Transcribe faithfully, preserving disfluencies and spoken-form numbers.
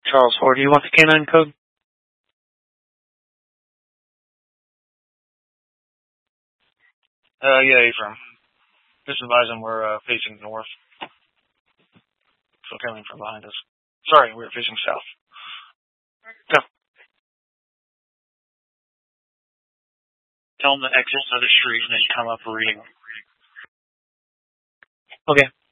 Charles four, do you want the canine code? Uh, yeah, Ephraim. Just advise them we're uh, facing north. So coming from behind us. Sorry, we're facing south. Go. Tell them to exit to the street and then come up reading. Okay.